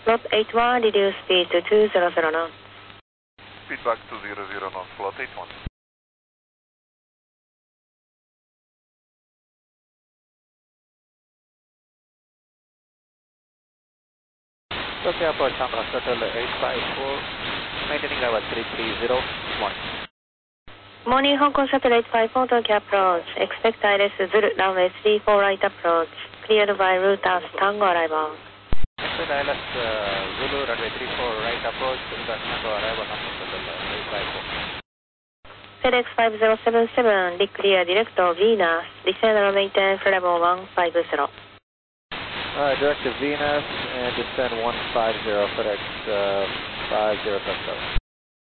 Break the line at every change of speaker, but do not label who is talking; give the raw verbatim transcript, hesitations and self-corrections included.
Slot eight one, reduce speed to two hundred knots.
Speed back to zero zero knots, slot eight one.
Okay, approach Chandra Shuttle eight five four, maintaining level three three zero, one.
Morning, Hong Kong Shuttle eight five four, Tokyo approach. Expect I L S Zulu, runway three four right approach. Cleared by route as Tango arrival.
Expect I L S uh, Zulu, runway three four right approach, route as Tango arrival, Hong Kong Shuttle eight five four.
FedEx five zero seven seven, declare direct to Venus. Descend and maintain level one five zero.
Uh, direct to Venus and descend one five zero, FedEx uh, five zero seven seven.